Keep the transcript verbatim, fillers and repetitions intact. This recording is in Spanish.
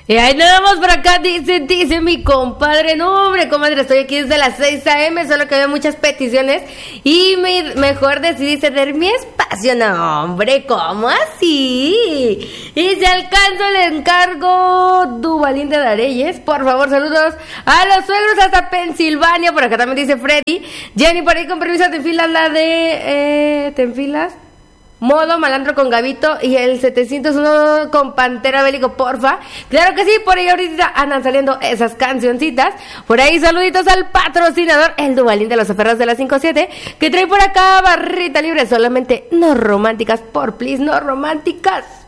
Y ahí nada más por acá, dice, dice mi compadre, no hombre, comadre, estoy aquí desde las seis a.m., solo que había muchas peticiones y me, mejor decidí ceder mi espacio. No hombre, ¿cómo así? Y si alcanzo el encargo, Duvalín de Dareyes, por favor, saludos a los suegros hasta Pensilvania, por acá también dice Freddy. Jenny, por ahí con permiso, te enfilas la de, eh, ¿te enfilas? Modo malandro con Gavito y el setecientos uno con Pantera Bélico, porfa. Claro que sí, por ahí ahorita andan saliendo esas cancioncitas. Por ahí saluditos al patrocinador, el Duvalín de los aferrados de las cinco siete, que trae por acá barrita libre, solamente no románticas, por please, no románticas.